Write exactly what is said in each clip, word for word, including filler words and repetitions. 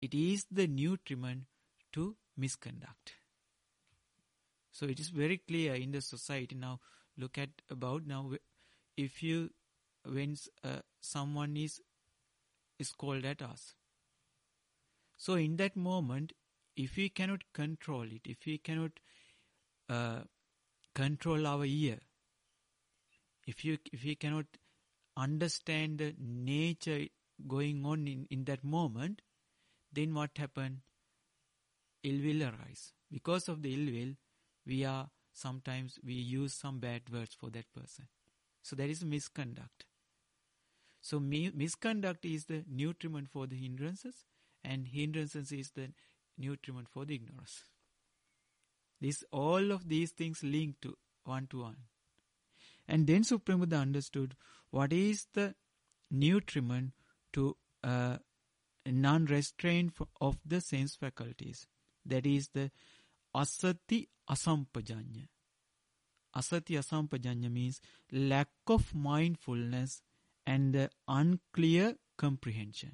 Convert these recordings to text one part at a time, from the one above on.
it is the nutriment to misconduct. So it is very clear in the society now. Look at about now, if you, when uh, someone is is called at us. So in that moment, if we cannot control it, if we cannot uh, control our ear, if you if we cannot understand the nature going on in, in that moment, then what happen? Ill will arise. Because of the ill will, we are sometimes we use some bad words for that person. So that is misconduct. So mi- misconduct is the nutriment for the hindrances, and hindrances is the nutriment for the ignorance. This all of these things link to one to one. And then Supreme Buddha understood what is the nutriment to uh, non-restraint of the sense faculties. That is the asati asampajanya. Asati asampajanya means lack of mindfulness and the unclear comprehension.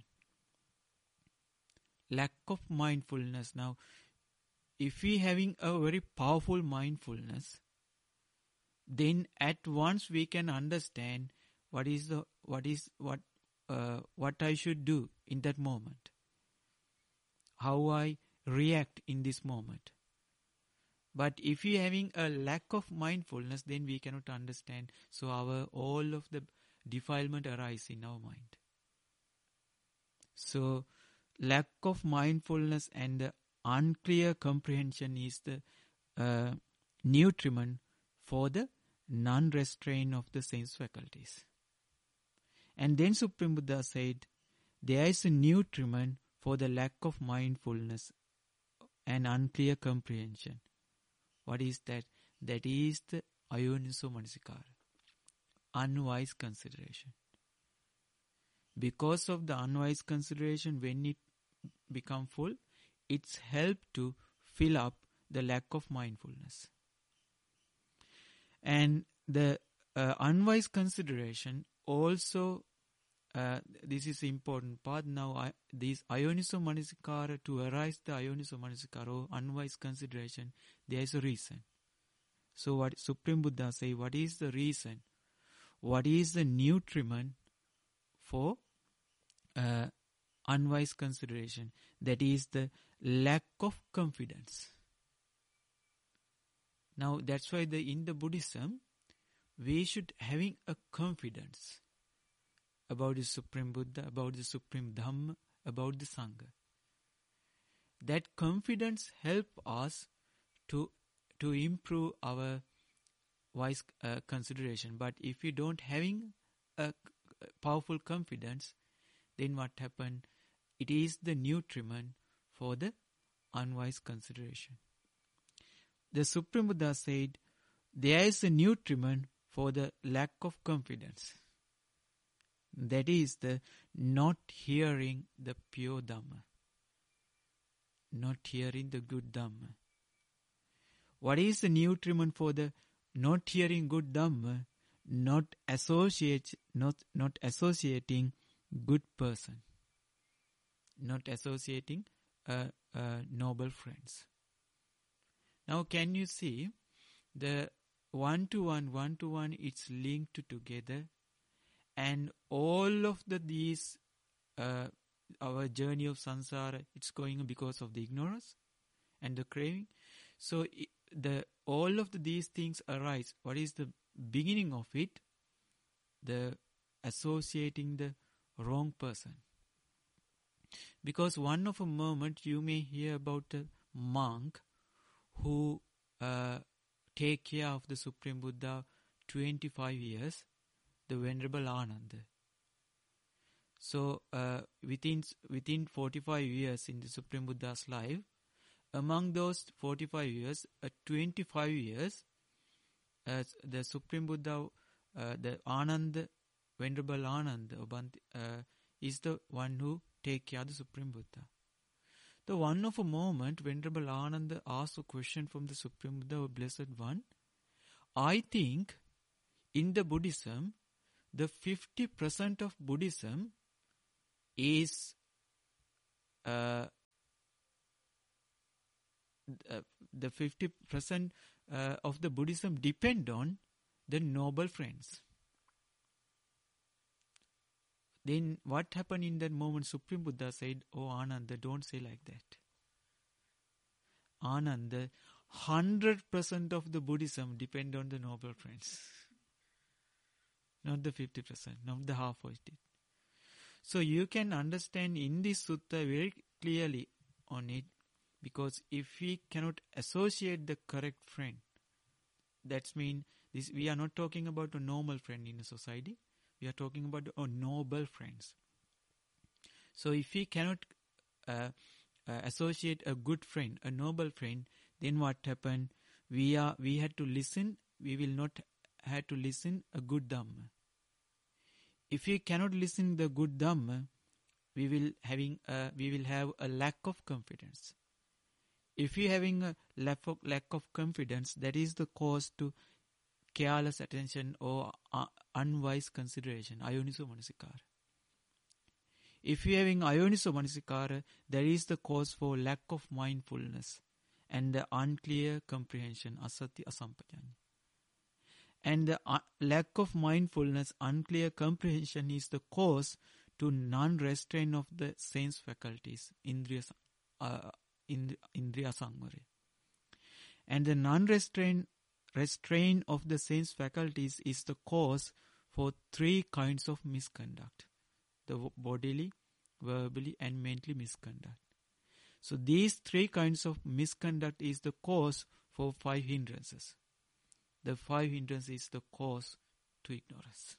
Lack of mindfulness. Now, if we having a very powerful mindfulness, then at once we can understand what is the what is what uh, what I should do in that moment, how I react in this moment. But if we having a lack of mindfulness, then we cannot understand. So our all of the defilement arise in our mind. So lack of mindfulness and the unclear comprehension is the uh, nutriment for the non-restraint of the sense faculties. And then Supreme Buddha said, there is a nutriment for the lack of mindfulness and unclear comprehension. What is that? That is the ayoniso manasikara, unwise consideration. Because of the unwise consideration, when it become full, it's help to fill up the lack of mindfulness. And the uh, unwise consideration also, uh, this is important part now, I, this ayoniso manasikara, to arise the ayoniso manasikara or unwise consideration, there is a reason. So what Supreme Buddha say, what is the reason? What is the nutriment for uh, unwise consideration? That is the lack of confidence. Now that's why the in the Buddhism, we should having a confidence about the Supreme Buddha, about the Supreme Dhamma, about the Sangha. That confidence help us to to improve our wise uh, consideration. But if we don't having a powerful confidence, then what happen? It is the nutriment for the unwise consideration. The Supreme Buddha said, there is a nutriment for the lack of confidence. That is the not hearing the pure Dhamma. Not hearing the good Dhamma. What is the nutriment for the not hearing good Dhamma? Not associate, not, not associating good person. Not associating uh, uh, noble friends. Now can you see the one to one, one to one, it's linked together, and all of the these, uh, our journey of samsara, it's going because of the ignorance and the craving. So the all of the, these things arise. What is the beginning of it? The associating the wrong person. Because one of a moment you may hear about a monk who uh, take care of the Supreme Buddha twenty-five years, the Venerable Ananda. So uh, within within forty-five years in the Supreme Buddha's life, among those forty-five years, uh, twenty-five years, uh, the Supreme Buddha, uh, the Ananda, Venerable Ananda, uh, is the one who take care of the Supreme Buddha. The one of a moment, Venerable Ananda asked a question from the Supreme Buddha, or Blessed One. I think in the Buddhism, the fifty percent of Buddhism is uh, uh, the fifty percent uh, of the Buddhism depend on the noble friends. Then what happened in that moment? Supreme Buddha said, "Oh Ananda, don't say like that. Ananda, one hundred percent of the Buddhism depend on the noble friends. Not the fifty percent, not the half of it." So you can understand in this sutta very clearly on it, because if we cannot associate the correct friend, that means this, we are not talking about a normal friend in a society. We are talking about a noble friends. So if we cannot uh, uh, associate a good friend, a noble friend, then what happened? We are we had to listen. We will not have to listen a good Dhamma. If we cannot listen the good Dhamma, we will having a, we will have a lack of confidence. If we having a lack of lack of confidence, that is the cause to careless attention or uh, unwise consideration, ayoniso manasikara. If we having ayoniso manasikara, that is the cause for lack of mindfulness and the unclear comprehension, asati asampajanya. And the uh, lack of mindfulness, unclear comprehension is the cause to non-restraint of the sense faculties, indriya, uh, indriya samvara. And the non-restraint restraint of the sense faculties is the cause for three kinds of misconduct: the bodily, verbally, and mentally misconduct. So these three kinds of misconduct is the cause for five hindrances. The five hindrances is the cause to ignorance.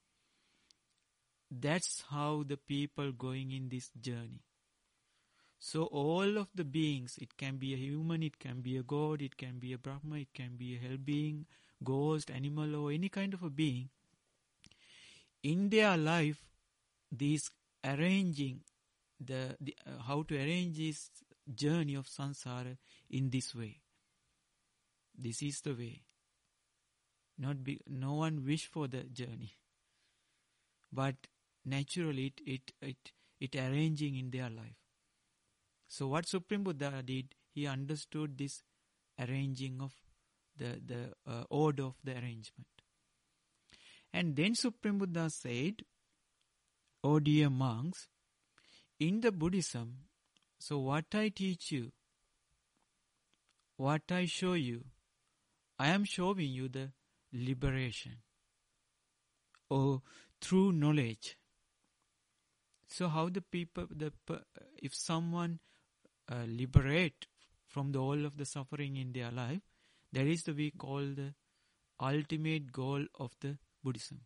That's how the people going in this journey. So all of the beings, it can be a human, it can be a god, it can be a Brahma, it can be a hell being, ghost, animal, or any kind of a being. In their life, this arranging, the, the uh, how to arrange this journey of samsara in this way. This is the way. Not be, no one wish for the journey, but naturally it it it it arranging in their life. So what Supreme Buddha did, he understood this arranging of the the uh, order of the arrangement, and then Supreme Buddha said, "O dear monks, in the Buddhism, so what I teach you, what I show you, I am showing you the liberation, or through knowledge." So how the people, the if someone uh, liberate from the all of the suffering in their life, that is the we call the ultimate goal of the Buddhism.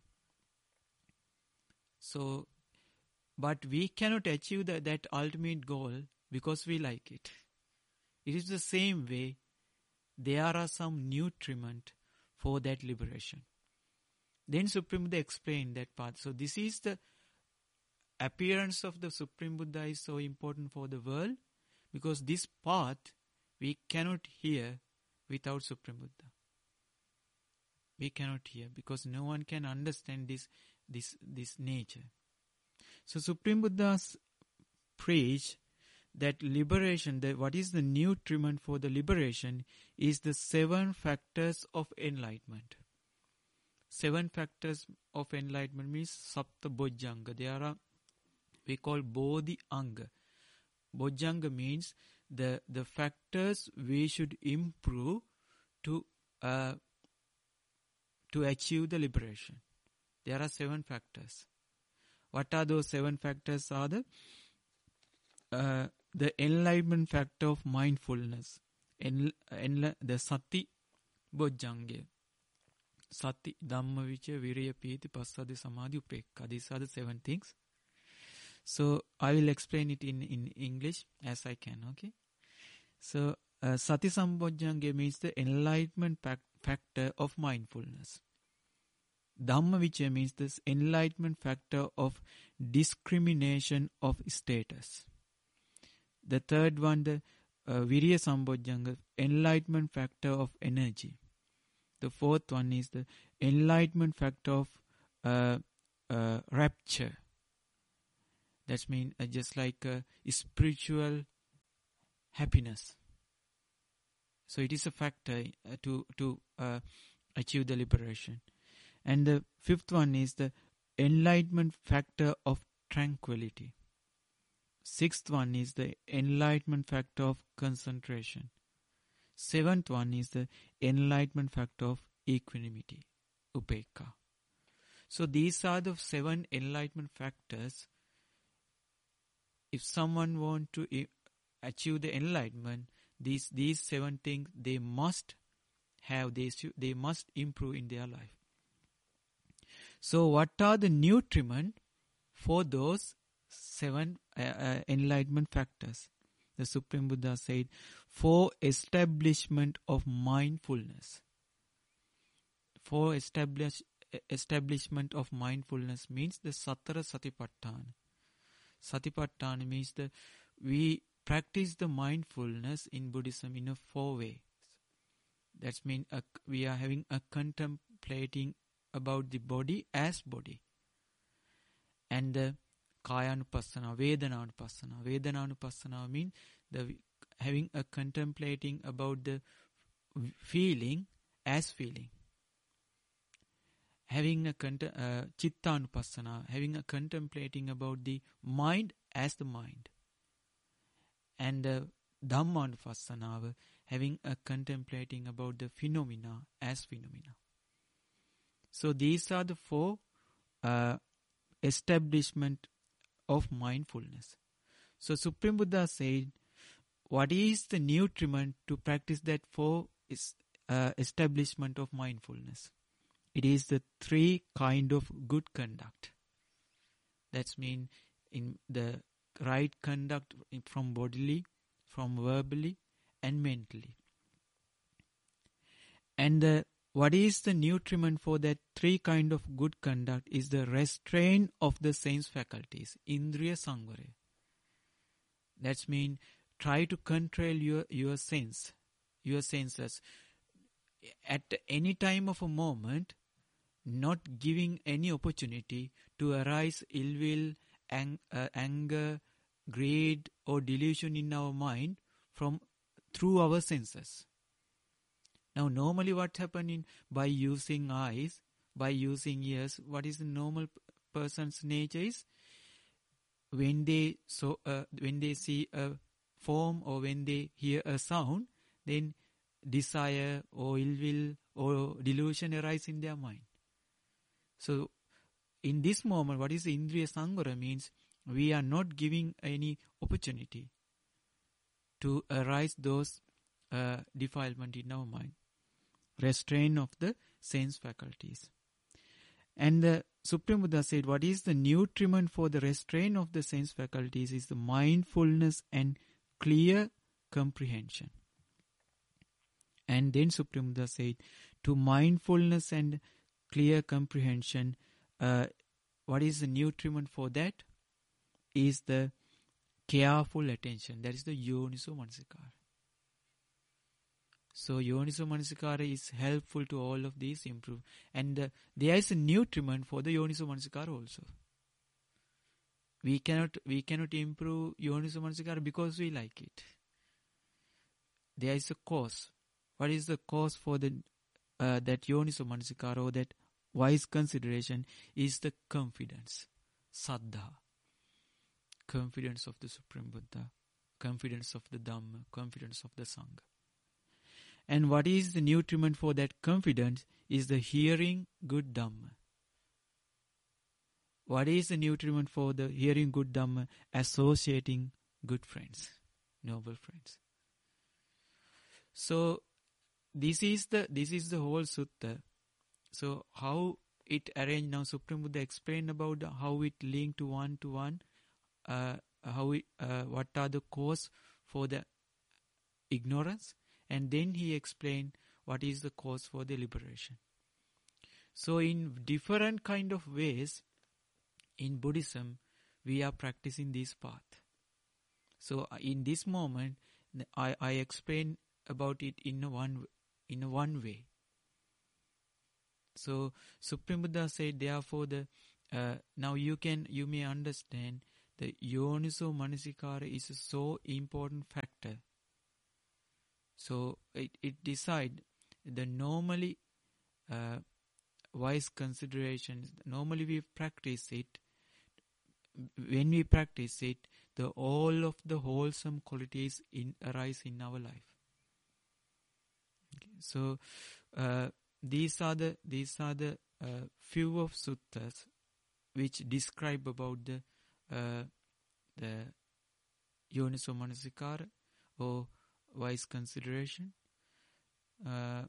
So, but we cannot achieve the, that ultimate goal because we like it. It is the same way. There are some nutriment for that liberation. Then Supreme Buddha explained that path. So this is the appearance of the Supreme Buddha is so important for the world, because this path we cannot hear without Supreme Buddha. We cannot hear because no one can understand this this this nature. So Supreme Buddha preach that liberation, that what is the nutriment for the liberation is the seven factors of enlightenment. Seven factors of enlightenment means Sapta Bojjhanga. There are, we call Bodhi Anga. Bojjhanga means the, the factors we should improve to uh, to achieve the liberation. There are seven factors. What are those seven factors? Are the uh, the enlightenment factor of mindfulness, en, en, the Sati Bojjhanga. Sati, Dhamma, Vicaya, Viraya, Piti, Passadi, Samadhi, Upekka. These are the seven things. So I will explain it in, in English as I can, okay? So uh, Sati Sambojjhanga means the enlightenment fac- factor of mindfulness. Dhamma Vicaya means this enlightenment factor of discrimination of status. The third one, the uh, Virya Sambojjhanga, enlightenment factor of energy. The fourth one is the enlightenment factor of uh, uh, rapture. That means uh, just like uh, spiritual happiness. So it is a factor uh, to, to uh, achieve the liberation. And the fifth one is the enlightenment factor of tranquility. Sixth one is the enlightenment factor of concentration. Seventh one is the enlightenment factor of equanimity, upekkha. So these are the seven enlightenment factors. If someone want to I- achieve the enlightenment, these these seven things they must have, they, they must improve in their life. So what are the nutriment for those seven uh, uh, enlightenment factors? The Supreme Buddha said, for establishment of mindfulness. For establish, establishment of mindfulness means the Satara Satipatthana. Satipatthana means the we practice the mindfulness in Buddhism in a four ways. That means uh, we are having a contemplating about the body as body. And the Kayanupassana, Vedananupassana. Vedananupassana means the having a contemplating about the feeling as feeling. Having a cont- uh, Chittanupassana, having a contemplating about the mind as the mind. And the Dhammanupassana, having a contemplating about the phenomena as phenomena. So these are the four uh, establishment of mindfulness. So Supreme Buddha said, what is the nutriment to practice that four is uh, establishment of mindfulness? It is the three kind of good conduct. That's mean in the right conduct from bodily, from verbally, and mentally. And the what is the nutriment for that three kind of good conduct is the restraint of the sense faculties, indriya samvara. That's mean try to control your, your sense, your senses. At any time of a moment, not giving any opportunity to arise ill will, ang- uh, anger, greed or delusion in our mind from through our senses. Now normally what happening by using eyes, by using ears, what is the normal person's nature is? When they so uh, when they see a form or when they hear a sound, then desire or ill will or delusion arise in their mind. So in this moment, what is the indriya samvara means? We are not giving any opportunity to arise those uh, defilement in our mind. Restraint of the sense faculties. And the Supreme Buddha said, what is the nutriment for the restraint of the sense faculties is the mindfulness and clear comprehension. And then Supreme Buddha said, to mindfulness and clear comprehension, uh, what is the nutriment for that? Is the careful attention. That is the yoniso manasikara. So yoniso manasikara is helpful to all of these improve. And uh, there is a nutriment for the yoniso manasikara also. We cannot we cannot improve yoniso manasikara because we like it. There is a cause. What is the cause for the uh, that yoniso manasikara or that wise consideration is the confidence, saddha. Confidence of the Supreme Buddha, confidence of the Dhamma, confidence of the Sangha. And what is the nutriment for that confidence is the hearing good Dhamma. What is the nutriment for the hearing good Dhamma? Associating good friends, noble friends. So this is the this is the whole sutta. So how it arranged now, Supreme Buddha explained about the, how it linked to one to one, uh, how it, uh, what are the cause for the ignorance, and then he explained what is the cause for the liberation. So in different kind of ways, in Buddhism, we are practicing this path. So in this moment, I, I explain about it in a one in a one way. So Supreme Buddha said, therefore, the uh, now you can you may understand the yoniso manasikara is a so important factor. So it, it decide the normally uh, wise considerations. Normally we practice it. When we practice it, the all of the wholesome qualities in arise in our life. Okay. So uh, these are the these are the uh, few of suttas which describe about the uh, the yoniso manasikara or wise consideration. Uh,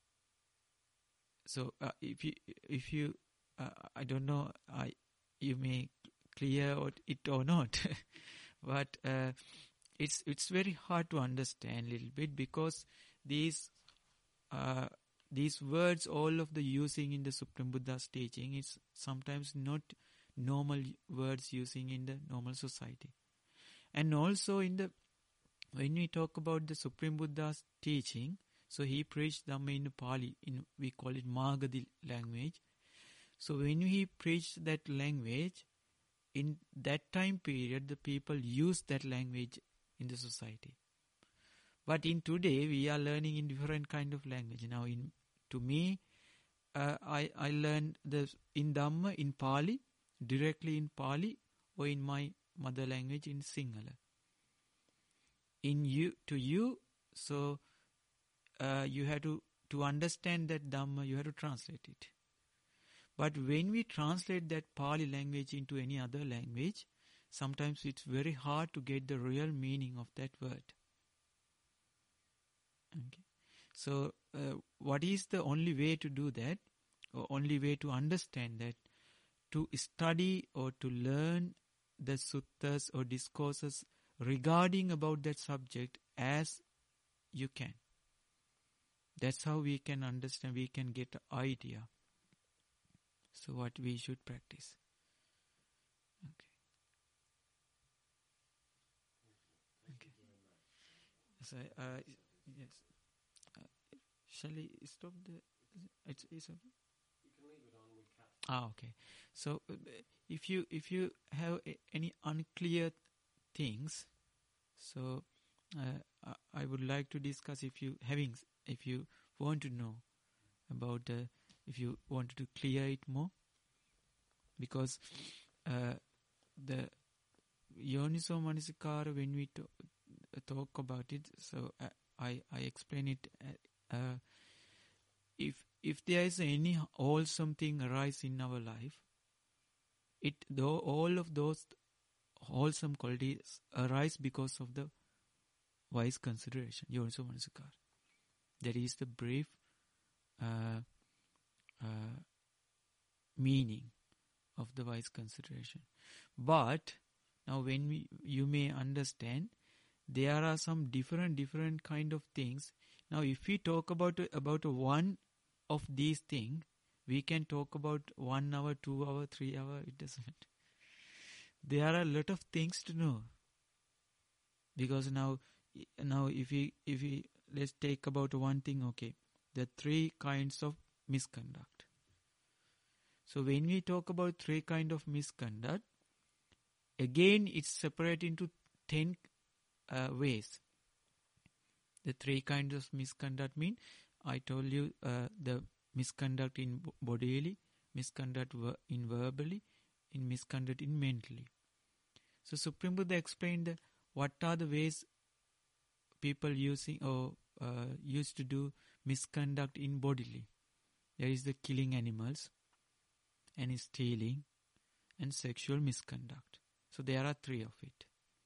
so uh, if you if you uh, I don't know, I you may clear it or not, but uh, it's it's very hard to understand a little bit, because these uh, these words, all of the using in the Supreme Buddha's teaching, it's sometimes not normal words using in the normal society. And also in the when we talk about the Supreme Buddha's teaching, so he preached Dhamma in Pali, in we call it Magadhi language. So when he preached that language, in that time period, the people used that language in the society. But in today, we are learning in different kind of language. Now, in to me, uh, I I learned the in Dhamma in Pali, directly in Pali, or in my mother language in Sinhala. In you to you, so uh, you have to to understand that Dhamma, you have to translate it. But when we translate that Pali language into any other language, sometimes it's very hard to get the real meaning of that word. Okay. So, uh, what is the only way to do that, or only way to understand that? To study or to learn the suttas or discourses regarding about that subject as you can. That's how we can understand, we can get an idea. So what we should practice. Okay. Okay. So, uh, yes. Uh, shall we stop the? It's, it's okay. You can leave it on. We'll catch. Ah, okay. So uh, if you if you have a, any unclear things, so uh, I would like to discuss. If you having if you want to know about the, if you wanted to clear it more, because uh, the yoniso manasikara, when we to, uh, talk about it, so uh, I I explain it. Uh, uh, if if there is any wholesome thing arise in our life, it though all of those wholesome qualities arise because of the wise consideration, yoniso manasikara. That is the brief uh, uh, meaning of the wise consideration. But now when we, you may understand, there are some different different kind of things. Now if we talk about about one of these things, we can talk about one hour, two hour, three hour, it doesn't. There are a lot of things to know. Because now now if we if we let's take about one thing, okay, the three kinds of misconduct. So when we talk about three kind of misconduct, again it's separated into ten uh, ways. The three kinds of misconduct mean, I told you uh, the misconduct in bodily, misconduct ver- in verbally, in misconduct in mentally. So Supreme Buddha explained the, what are the ways people using or uh, used to do misconduct in bodily. There is the killing animals, and stealing, and sexual misconduct. So there are three of it.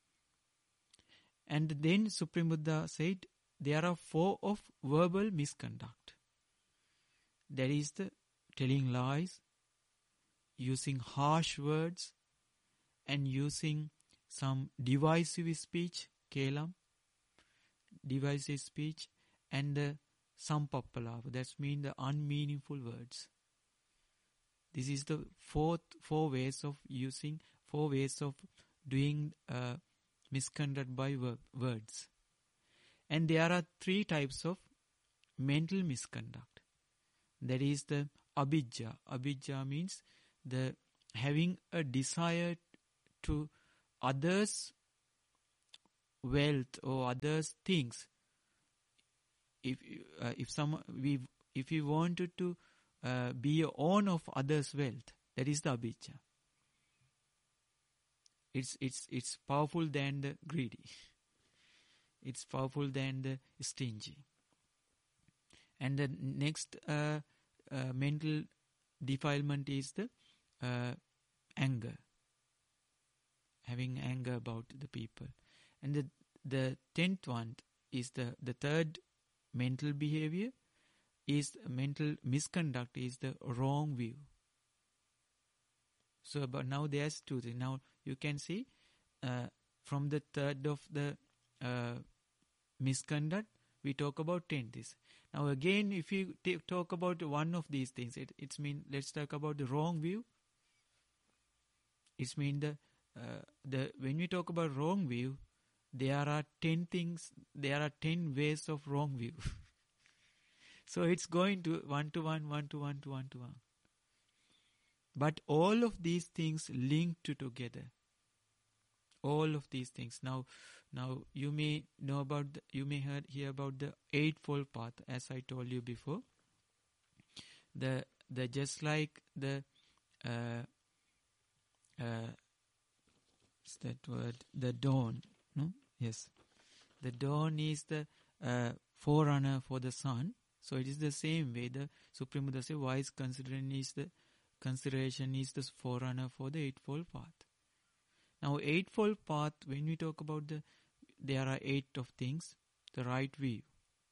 And then Supreme Buddha said there are four of verbal misconduct. That is the telling lies, using harsh words, and using some divisive speech, kelam, divisive speech, and the sampappalava, that means the unmeaningful words. This is the fourth four ways of using, four ways of doing uh, misconduct by ver- words. And there are three types of mental misconduct. That is the abhijja. Abhijja means the having a desire to others' wealth or others' things if uh, if some we if we wanted to uh, be a owner of others' wealth, that is the abhijja. It's it's it's powerful than the greedy. It's powerful than the stingy. And the next uh, uh, mental defilement is the uh, anger. Having anger about the people. And the the tenth one is the, the third mental behavior is mental misconduct is the wrong view. So but now there's two things. Now you can see uh, from the third of the uh, misconduct, we talk about ten things. Now again, if you t- talk about one of these things, it, it's mean, let's talk about the wrong view. It's mean the, uh, the, when we talk about wrong view, there are ten things, there are ten ways of wrong view. So it's going to one to one, one to one to one to one. But all of these things linked together. All of these things. Now, now you may know about, the, you may heard, hear about the eightfold path, as I told you before. The the just like the uh, uh, what's that word? The dawn. No, yes, the dawn is the uh, forerunner for the sun. So it is the same way. The Supreme Buddha says, wise consideration is the consideration is the forerunner for the eightfold path. Now, eightfold path, when we talk about the, there are eight of things, the right view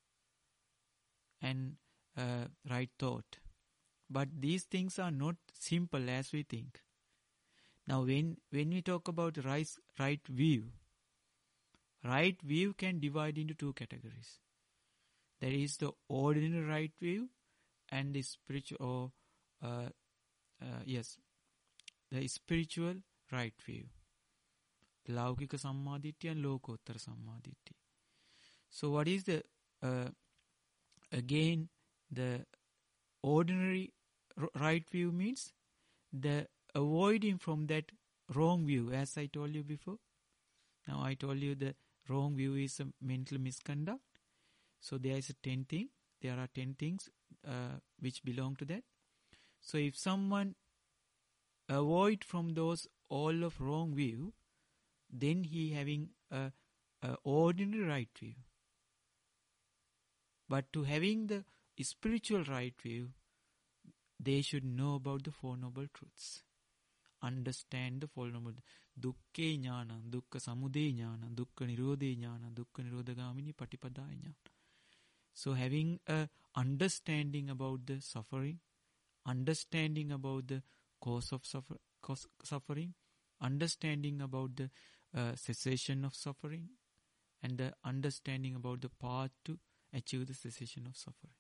and uh, right thought. But these things are not simple as we think. Now, when, when we talk about right, right view, right view can divide into two categories. There is the ordinary right view and the spiritual, or uh, uh, yes, the spiritual right view. Laukika sammaditya and lokottara sammaditya. So what is the, uh, again, the ordinary r- right view means the avoiding from that wrong view, as I told you before. Now I told you the wrong view is a mental misconduct. So there is a ten thing. There are ten things uh, which belong to that. So if someone avoid from those all of wrong view, then he having a, a ordinary right view. But to having the spiritual right view, they should know about the Four Noble Truths. Understand the Four Noble Truths. Dukke jnana, dukkha samudaya jnana, dukkha nirodhe jnana, dukkha nirodhagamini patipadaya jnana. So having a understanding about the suffering, understanding about the cause of suffer, cause suffering, understanding about the uh, cessation of suffering, and the understanding about the path to achieve the cessation of suffering.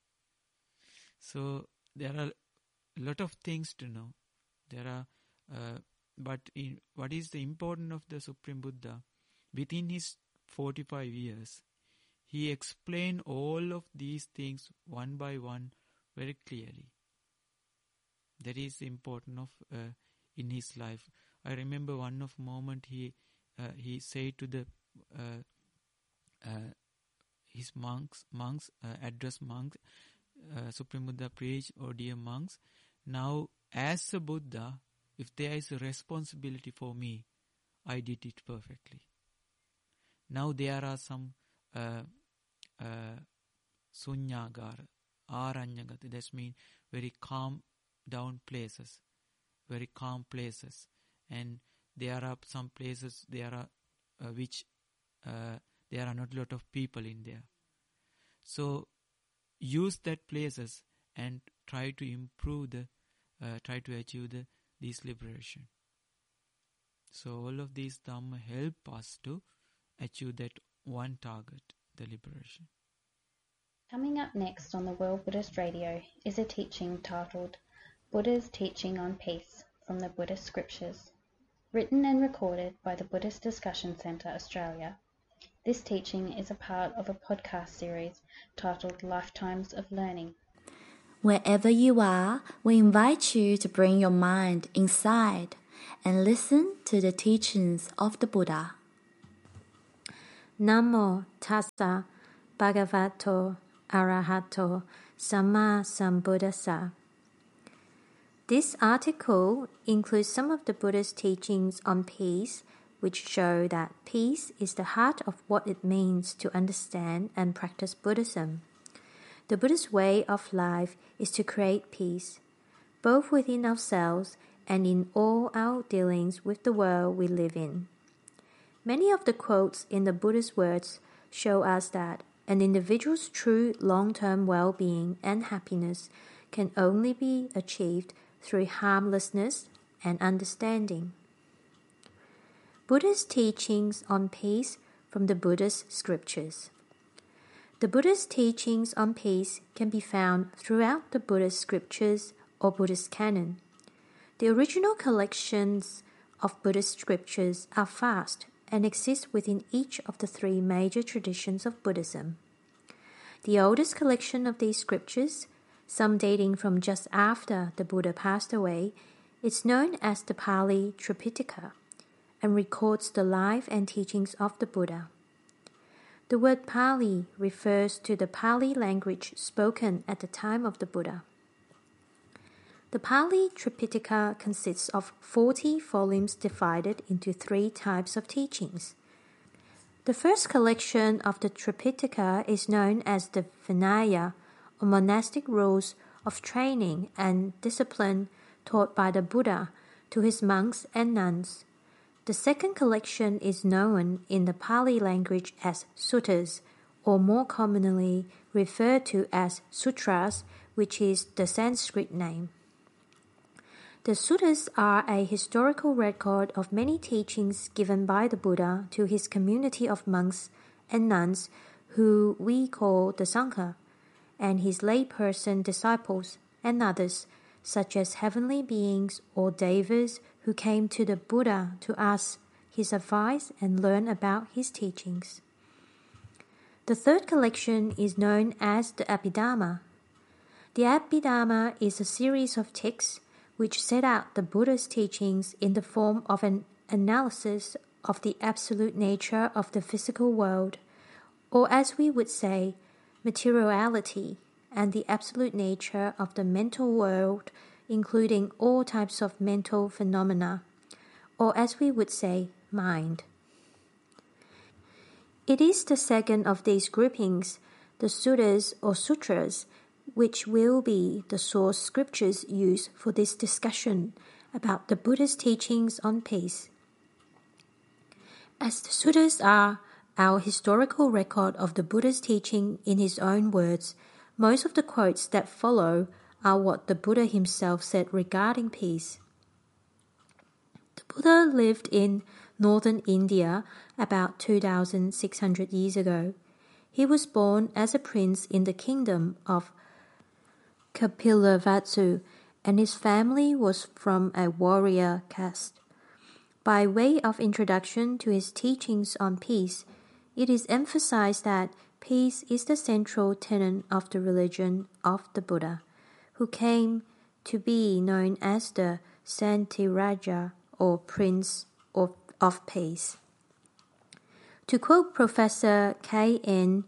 So there are a lot of things to know. There are, uh, but in, what is the importance of the Supreme Buddha? Within his forty-five years, he explained all of these things one by one very clearly. That is the importance of uh, in his life. I remember one of moment he uh, he said to the uh, uh, his monks monks uh, address monks. Uh, Supreme Buddha preached, "Oh dear monks, now as a Buddha, if there is a responsibility for me, I did it perfectly. Now there are some uh, uh, sunyagara, aranyagati, that means very calm down places, very calm places, and there are some places there are uh, which uh, there are not a lot of people in there. So use that places and try to improve the, uh, try to achieve the this liberation. So all of these Dhamma help us to achieve that one target, the liberation. Coming up next on the World Buddhist Radio is a teaching titled Buddha's Teaching on Peace from the Buddhist Scriptures, written and recorded by the Buddhist Discussion Centre Australia. This teaching is a part of a podcast series titled Lifetimes of Learning. Wherever you are, we invite you to bring your mind inside and listen to the teachings of the Buddha. Namo tassa bhagavato Arahato Samma Sambuddhassa. This article includes some of the Buddha's teachings on peace, which show that peace is the heart of what it means to understand and practice Buddhism. The Buddhist way of life is to create peace, both within ourselves and in all our dealings with the world we live in. Many of the quotes in the Buddha's words show us that an individual's true long-term well-being and happiness can only be achieved through harmlessness and understanding. Buddha's teachings on peace from the Buddhist scriptures. The Buddha's teachings on peace can be found throughout the Buddhist scriptures or Buddhist canon. The original collections of Buddhist scriptures are vast and exist within each of the three major traditions of Buddhism. The oldest collection of these scriptures, some dating from just after the Buddha passed away, is known as the Pali Tripitaka and records the life and teachings of the Buddha. The word Pali refers to the Pali language spoken at the time of the Buddha. The Pali Tripitaka consists of forty volumes divided into three types of teachings. The first collection of the Tripitaka is known as the Vinaya, or monastic rules of training and discipline taught by the Buddha to his monks and nuns. The second collection is known in the Pali language as suttas, or more commonly referred to as sutras, which is the Sanskrit name. The suttas are a historical record of many teachings given by the Buddha to his community of monks and nuns, who we call the Sangha, and his layperson disciples and others, such as heavenly beings or devas who came to the Buddha to ask his advice and learn about his teachings. The third collection is known as the Abhidhamma. The Abhidhamma is a series of texts which set out the Buddha's teachings in the form of an analysis of the absolute nature of the physical world, or as we would say, materiality, and the absolute nature of the mental world, including all types of mental phenomena, or as we would say, mind. It is the second of these groupings, the suttas or sutras, which will be the source scriptures used for this discussion about the Buddha's teachings on peace. As the suttas are our historical record of the Buddha's teaching in his own words, most of the quotes that follow are what the Buddha himself said regarding peace. The Buddha lived in northern India about two thousand six hundred years ago. He was born as a prince in the kingdom of Kapilavastu, and his family was from a warrior caste. By way of introduction to his teachings on peace, it is emphasized that peace is the central tenet of the religion of the Buddha, who came to be known as the Santiraja, or Prince of, of Peace. To quote Professor K N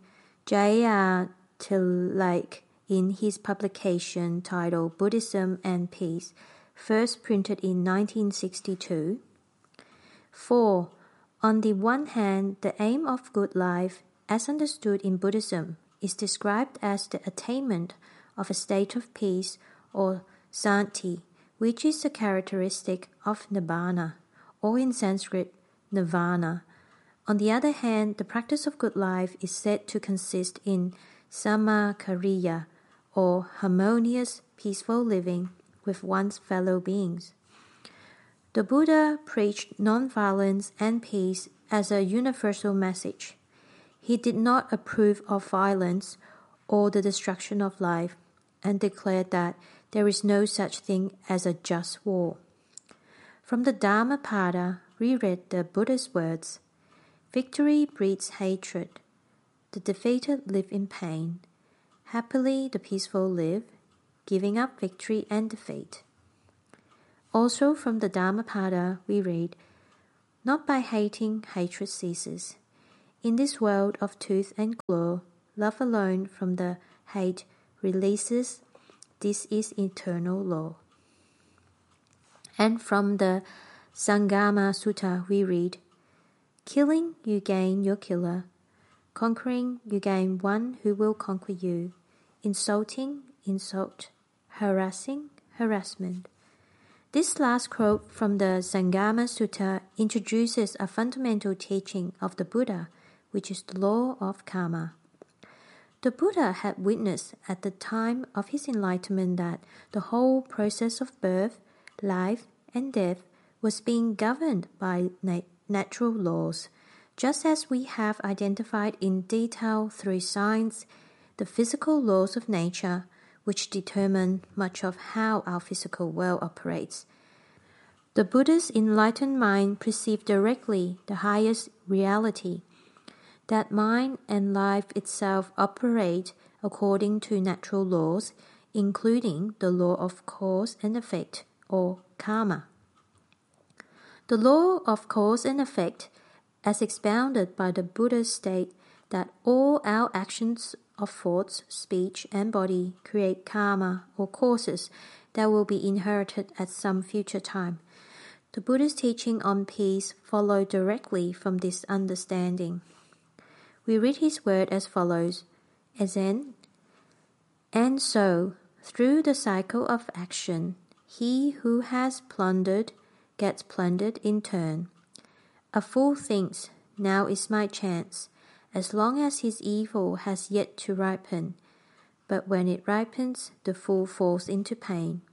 Jayatillake in his publication titled Buddhism and Peace, first printed in nineteen sixty-two, for, on the one hand, the aim of good life, as understood in Buddhism, is described as the attainment of a state of peace or santi, which is a characteristic of nibbana, or in Sanskrit, nirvana. On the other hand, the practice of good life is said to consist in samakariya, or harmonious, peaceful living with one's fellow beings. The Buddha preached non-violence and peace as a universal message. He did not approve of violence or the destruction of life, and declared that there is no such thing as a just war. From the Dhammapada, we read the Buddha's words, "Victory breeds hatred. The defeated live in pain. Happily the peaceful live, giving up victory and defeat." Also from the Dhammapada we read, "Not by hating hatred ceases. In this world of tooth and claw, love alone from the hate releases. This is eternal law. And from the Sangama Sutta we read, killing, you gain your killer. Conquering, you gain one who will conquer you. Insulting, insult. Harassing, harassment. This last quote from the Sangama Sutta introduces a fundamental teaching of the Buddha, which is the law of karma. The Buddha had witnessed at the time of his enlightenment that the whole process of birth, life, and death was being governed by nat- natural laws, just as we have identified in detail through science the physical laws of nature, which determine much of how our physical world operates. The Buddha's enlightened mind perceived directly the highest reality, that mind and life itself operate according to natural laws, including the law of cause and effect, or karma. The law of cause and effect, as expounded by the Buddha, state that all our actions of thoughts, speech, and body create karma, or causes, that will be inherited at some future time. The Buddha's teaching on peace followed directly from this understanding. We read his word as follows, as in, and so, through the cycle of action, he who has plundered gets plundered in turn. A fool thinks, now is my chance, as long as his evil has yet to ripen, but when it ripens, the fool falls into pain.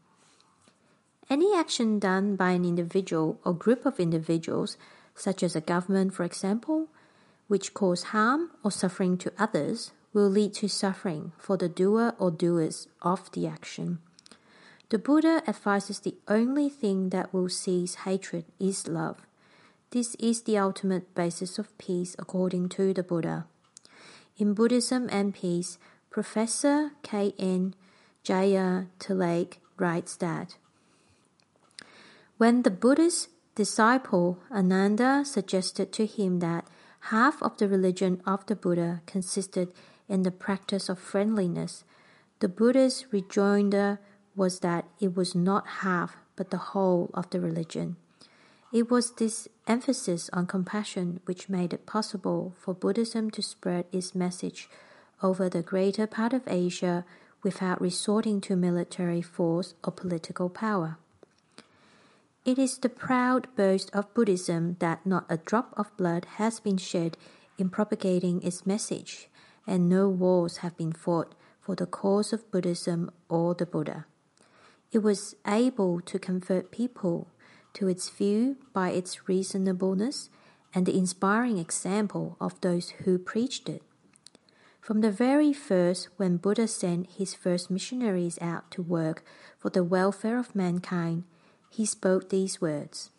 Any action done by an individual or group of individuals, such as a government, for example, which cause harm or suffering to others, will lead to suffering for the doer or doers of the action. The Buddha advises the only thing that will cease hatred is love. This is the ultimate basis of peace according to the Buddha. In Buddhism and Peace, Professor K N Jaya Tilake writes that when the Buddhist disciple Ananda suggested to him that half of the religion of the Buddha consisted in the practice of friendliness, the Buddha's rejoinder was that it was not half but the whole of the religion. It was this emphasis on compassion which made it possible for Buddhism to spread its message over the greater part of Asia without resorting to military force or political power. It is the proud boast of Buddhism that not a drop of blood has been shed in propagating its message, and no wars have been fought for the cause of Buddhism or the Buddha. It was able to convert people to its view by its reasonableness and the inspiring example of those who preached it. From the very first, when Buddha sent his first missionaries out to work for the welfare of mankind, he spoke these words,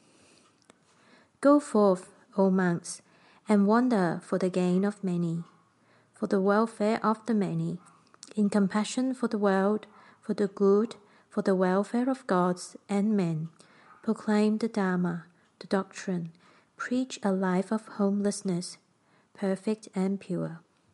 "Go forth, O monks, and wander for the gain of many, for the welfare of the many, in compassion for the world, for the good, for the welfare of gods and men. Proclaim the Dharma, the doctrine, preach a life of homelessness, perfect and pure."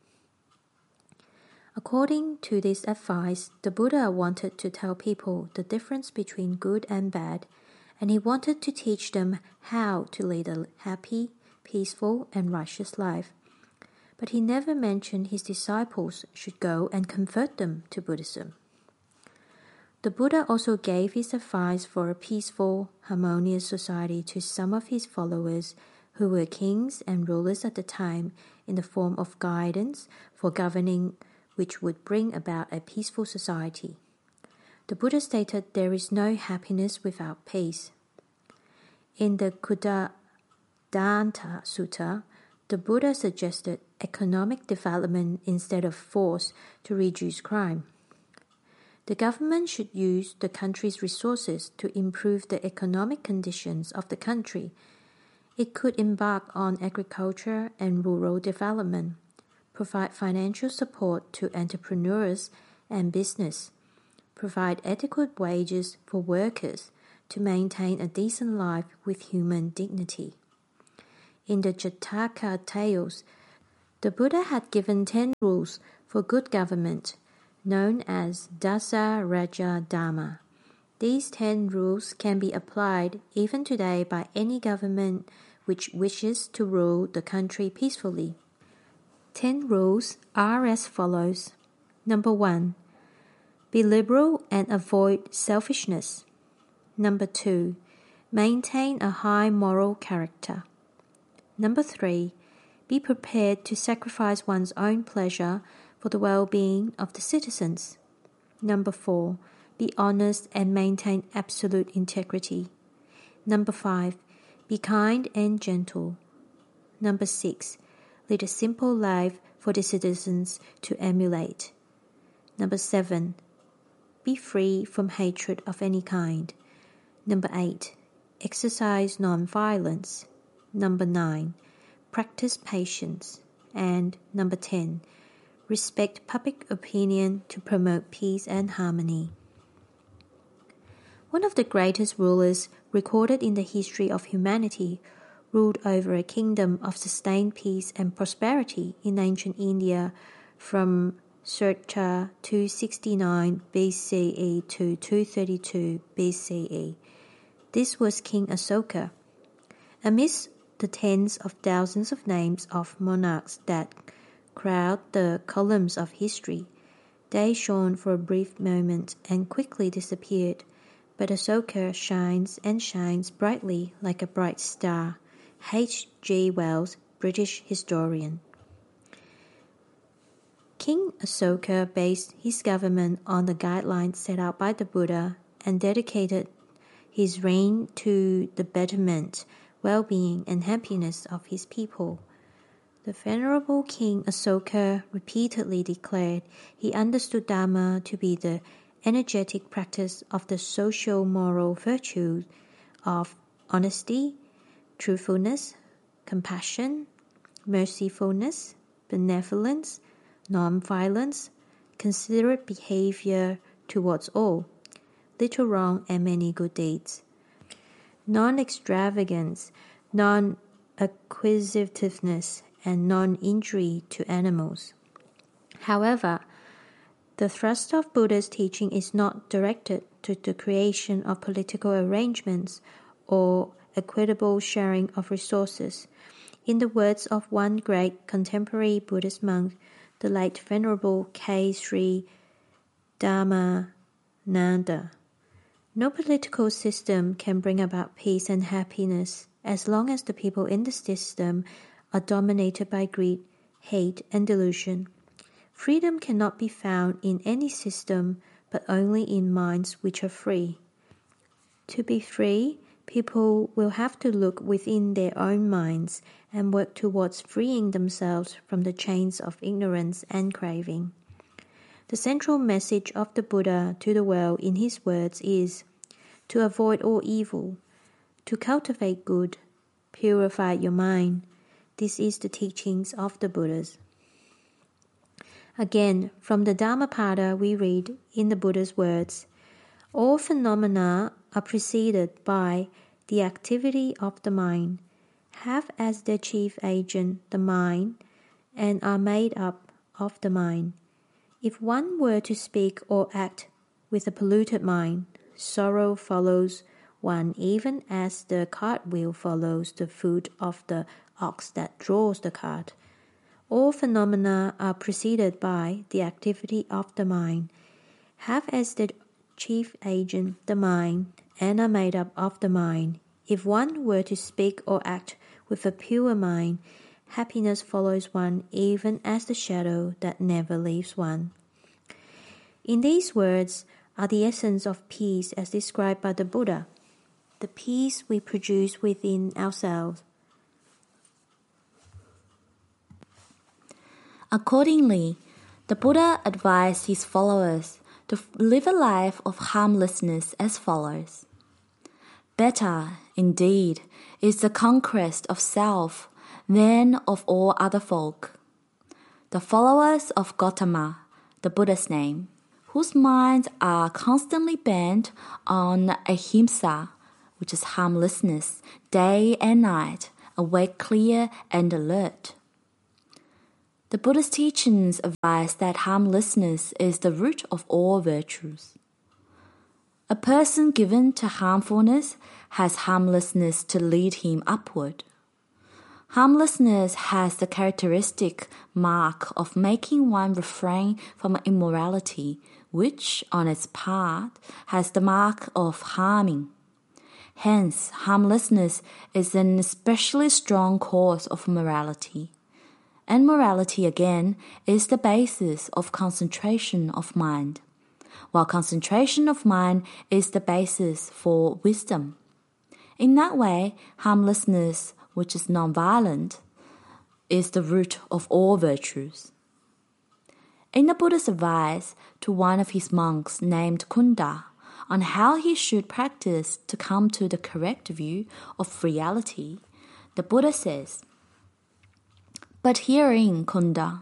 According to this advice, the Buddha wanted to tell people the difference between good and bad, and he wanted to teach them how to lead a happy, peaceful, and righteous life. But he never mentioned his disciples should go and convert them to Buddhism. The Buddha also gave his advice for a peaceful, harmonious society to some of his followers who were kings and rulers at the time in the form of guidance for governing which would bring about a peaceful society. The Buddha stated there is no happiness without peace. In the Khuddadanta Sutta, the Buddha suggested economic development instead of force to reduce crime. The government should use the country's resources to improve the economic conditions of the country. It could embark on agriculture and rural development, provide financial support to entrepreneurs and business, provide adequate wages for workers to maintain a decent life with human dignity. In the Jataka tales, the Buddha had given ten rules for good government, known as Dasa Raja Dharma. These ten rules can be applied even today by any government which wishes to rule the country peacefully. Ten rules are as follows. Number one, be liberal and avoid selfishness. Number two, maintain a high moral character. Number three, be prepared to sacrifice one's own pleasure for the well-being of the citizens. Number four, be honest and maintain absolute integrity. Number five, be kind and gentle. Number six, lead a simple life for the citizens to emulate. Number seven, be free from hatred of any kind. Number eight, exercise non-violence. Number nine, practice patience. And number ten, respect public opinion to promote peace and harmony. One of the greatest rulers recorded in the history of humanity ruled over a kingdom of sustained peace and prosperity in ancient India from circa two sixty-nine B C E to two thirty-two B C E. This was King Asoka. Amidst the tens of thousands of names of monarchs that crowd the columns of history, they shone for a brief moment and quickly disappeared. But Asoka shines and shines brightly like a bright star. H G Wells, British historian. King Asoka based his government on the guidelines set out by the Buddha and dedicated his reign to the betterment, well-being, and happiness of his people. The Venerable King Asoka repeatedly declared he understood Dharma to be the energetic practice of the social moral virtues of honesty, truthfulness, compassion, mercifulness, benevolence, non-violence, considerate behavior towards all, little wrong and many good deeds, non-extravagance, non-acquisitiveness, and non-injury to animals. However, the thrust of Buddha's teaching is not directed to the creation of political arrangements or equitable sharing of resources. In the words of one great contemporary Buddhist monk, the late Venerable K. Sri Dhammananda, no political system can bring about peace and happiness as long as the people in the system are dominated by greed, hate, and delusion. Freedom cannot be found in any system, but only in minds which are free. To be free, people will have to look within their own minds and work towards freeing themselves from the chains of ignorance and craving. The central message of the Buddha to the world in his words is to avoid all evil, to cultivate good, purify your mind. This is the teachings of the Buddhas. Again, from the Dhammapada we read in the Buddha's words, all phenomena are preceded by the activity of the mind, have as their chief agent the mind, and are made up of the mind. If one were to speak or act with a polluted mind, sorrow follows one even as the cartwheel follows the foot of the ox that draws the cart. All phenomena are preceded by the activity of the mind, have as the chief agent the mind, and are made up of the mind. If one were to speak or act with a pure mind, happiness follows one even as the shadow that never leaves one. In these words are the essence of peace as described by the Buddha, the peace we produce within ourselves. Accordingly, the Buddha advised his followers to live a life of harmlessness as follows. Better, indeed, is the conquest of self than of all other folk. The followers of Gautama, the Buddha's name, whose minds are constantly bent on ahimsa, which is harmlessness, day and night, awake, clear, and alert. The The Buddha's teachings advise that harmlessness is the root of all virtues. A person given to harmfulness has harmlessness to lead him upward. Harmlessness has the characteristic mark of making one refrain from immorality, which, on its part, has the mark of harming. Hence, harmlessness is an especially strong cause of morality. And morality, again, is the basis of concentration of mind, while concentration of mind is the basis for wisdom. In that way, harmlessness, which is non-violent, is the root of all virtues. In the Buddha's advice to one of his monks named Kunda on how he should practice to come to the correct view of reality, the Buddha says, "But herein, Kunda,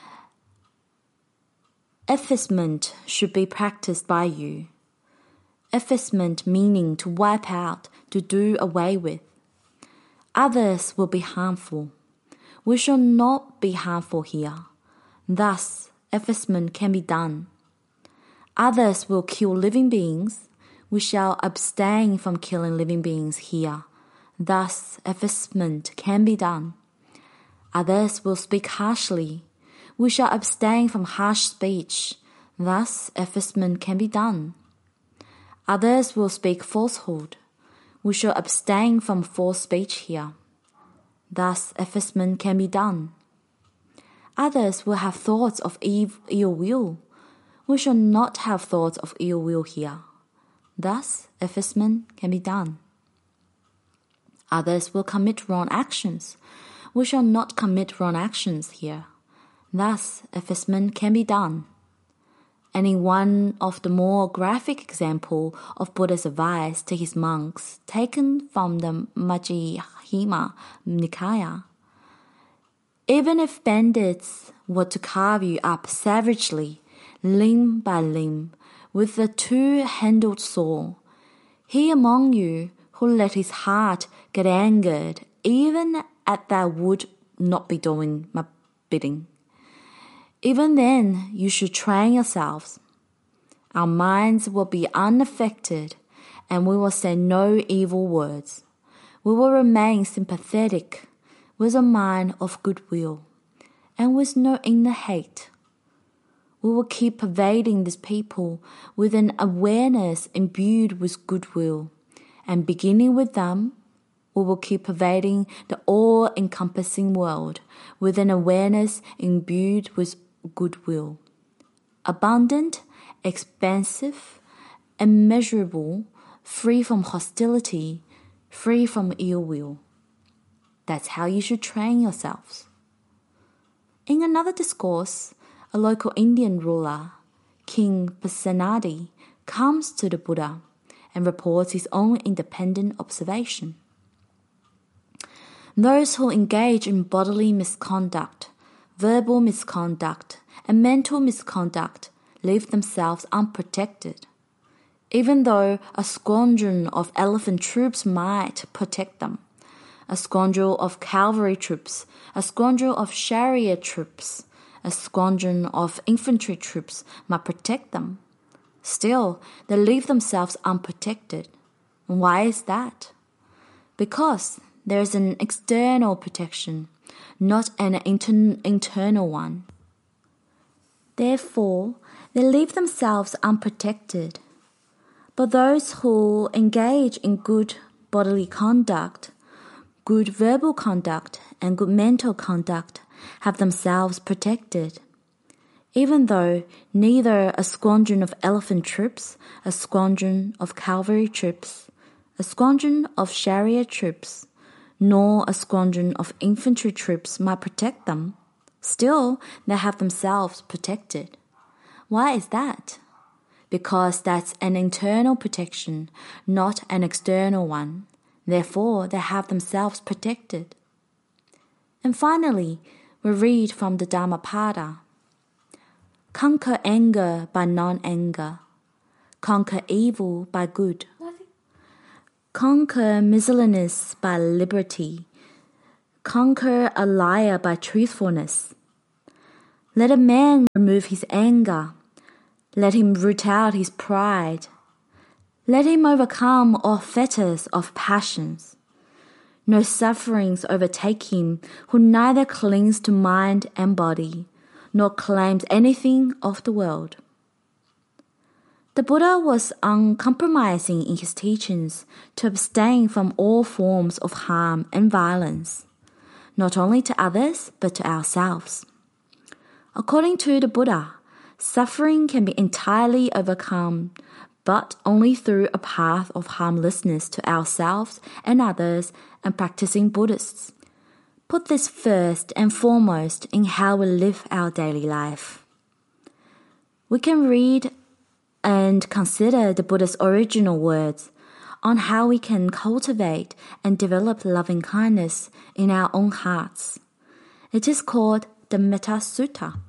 effacement should be practiced by you. Effacement meaning to wipe out, to do away with. Others will be harmful. We shall not be harmful here. Thus, effacement can be done. Others will kill living beings. We shall abstain from killing living beings here. Thus, effacement can be done. Others will speak harshly. We shall abstain from harsh speech. Thus, effacement can be done. Others will speak falsehood. We shall abstain from false speech here. Thus, effacement can be done. Others will have thoughts of ill will. We shall not have thoughts of ill will here. Thus, effacement can be done. Others will commit wrong actions. We shall not commit wrong actions here. Thus, effacement can be done." And in one of the more graphic example of Buddha's advice to his monks, taken from the Majjhima Nikaya, "Even if bandits were to carve you up savagely, limb by limb, with a two-handled saw, he among you who let his heart get angered, even at that would not be doing my bidding. Even then you should train yourselves. Our minds will be unaffected, and we will say no evil words. We will remain sympathetic, with a mind of goodwill, and with no inner hate. We will keep pervading this people with an awareness imbued with goodwill, and beginning with them, we will keep pervading the all-encompassing world with an awareness imbued with goodwill. Abundant, expansive, immeasurable, free from hostility, free from ill will. That's how you should train yourselves." In another discourse, a local Indian ruler, King Pasenadi, comes to the Buddha and reports his own independent observation. "Those who engage in bodily misconduct, verbal misconduct, and mental misconduct leave themselves unprotected. Even though a squadron of elephant troops might protect them, a squadron of cavalry troops, a squadron of chariot troops, a squadron of infantry troops might protect them, still they leave themselves unprotected. Why is that? Because there is an external protection, not an inter- internal one. Therefore, they leave themselves unprotected. But those who engage in good bodily conduct, good verbal conduct, and good mental conduct have themselves protected. Even though neither a squadron of elephant troops, a squadron of cavalry troops, a squadron of chariot troops, nor a squadron of infantry troops might protect them, still they have themselves protected. Why is that? Because that's an internal protection, not an external one. Therefore, they have themselves protected." And finally, we read from the Dhammapada, "Conquer anger by non-anger. Conquer evil by good. Conquer miserliness by liberty. Conquer a liar by truthfulness. Let a man remove his anger. Let him root out his pride. Let him overcome all fetters of passions. No sufferings overtake him who neither clings to mind and body, nor claims anything of the world. The Buddha was uncompromising in his teachings to abstain from all forms of harm and violence, not only to others but to ourselves. According to the Buddha, suffering can be entirely overcome, but only through a path of harmlessness to ourselves and others and practicing Buddhists. Put this first and foremost in how we live our daily life. We can read and consider the Buddha's original words on how we can cultivate and develop loving kindness in our own hearts. It is called the Metta Sutta.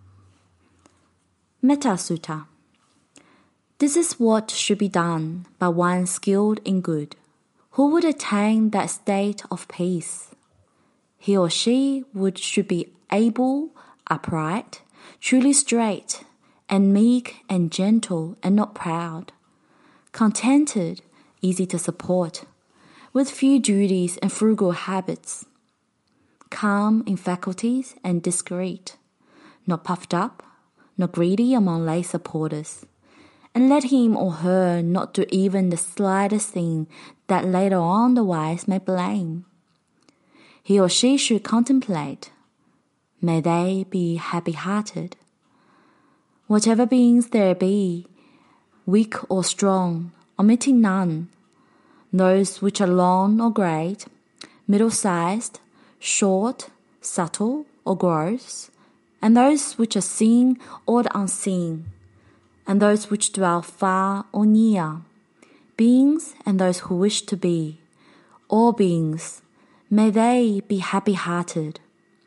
Metta Sutta. This is what should be done by one skilled in good, who would attain that state of peace. He or she would should be able, upright, truly straight, and meek and gentle and not proud, contented, easy to support, with few duties and frugal habits, calm in faculties and discreet, not puffed up, not greedy among lay supporters, and let him or her not do even the slightest thing that later on the wise may blame. He or she should contemplate, may they be happy-hearted. Whatever beings there be, weak or strong, omitting none, those which are long or great, middle-sized, short, subtle or gross, and those which are seen or unseen, and those which dwell far or near, beings and those who wish to be, all beings, may they be happy-hearted.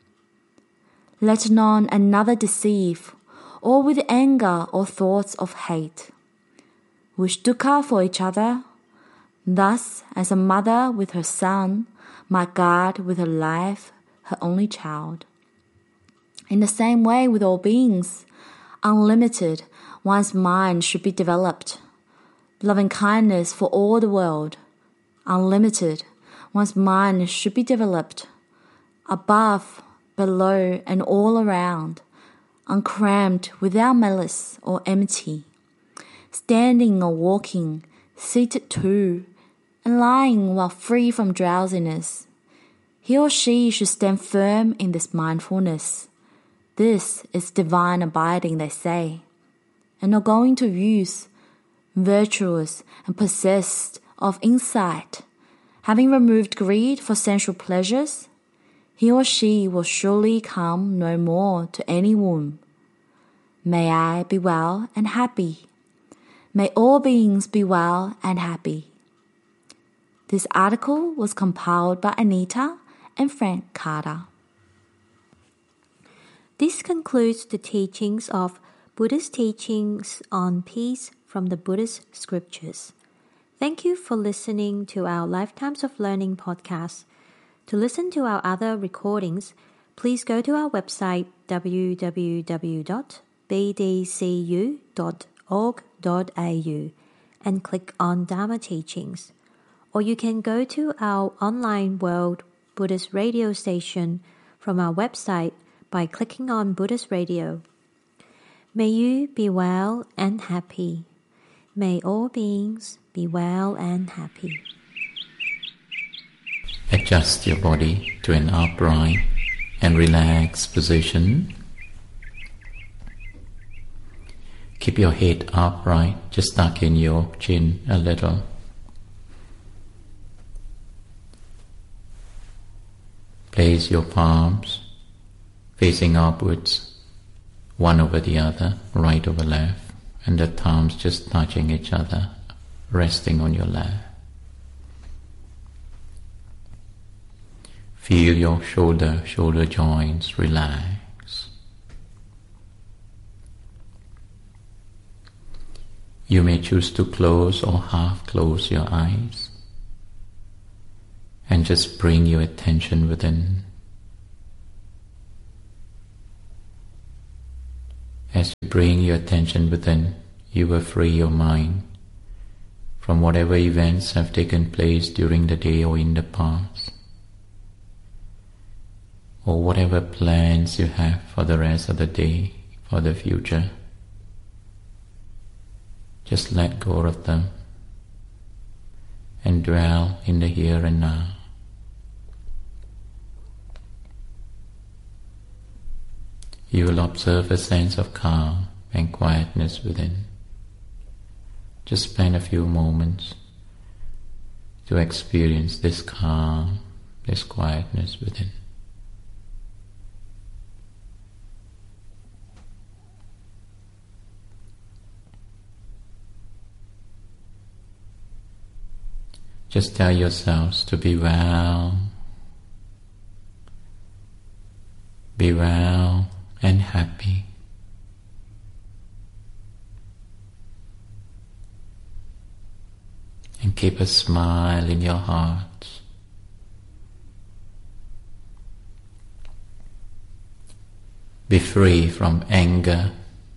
Let none another deceive, or with anger or thoughts of hate. Wish dukkha for each other, thus as a mother with her son might guard with her life her only child. In the same way with all beings, unlimited, one's mind should be developed. Loving kindness for all the world, unlimited, one's mind should be developed. Above, below, and all around, uncrammed without malice or enmity, standing or walking, seated too, and lying while free from drowsiness. He or she should stand firm in this mindfulness. This is divine abiding, they say, and not going to use, virtuous and possessed of insight, having removed greed for sensual pleasures, he or she will surely come no more to any womb. May I be well and happy. May all beings be well and happy. This article was compiled by Anita and Frank Carter. This concludes the teachings of Buddha's teachings on peace from the Buddhist scriptures. Thank you for listening to our Lifetimes of Learning podcast. To listen to our other recordings, please go to our website w w w dot b d c u dot org dot a u and click on Dharma Teachings. Or you can go to our online World Buddhist radio station from our website by clicking on Buddhist Radio. May you be well and happy. May all beings be well and happy. Adjust your body to an upright and relaxed position. Keep your head upright, just tuck in your chin a little. Place your palms facing upwards, one over the other, right over left, and the thumbs just touching each other, resting on your lap. Feel your shoulder, shoulder joints relax. You may choose to close or half close your eyes and just bring your attention within. As you bring your attention within, you will free your mind from whatever events have taken place during the day or in the past, or whatever plans you have for the rest of the day, for the future. Just let go of them and dwell in the here and now. You will observe a sense of calm and quietness within. Just spend a few moments to experience this calm, this quietness within. Just tell yourselves to be well, be well and happy. And keep a smile in your heart. Be free from anger,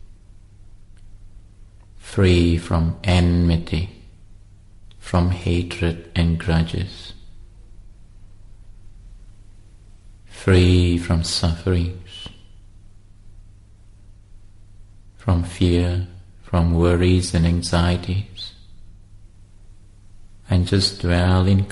free from enmity, from hatred and grudges, free from sufferings, from fear, from worries and anxieties, and just dwell in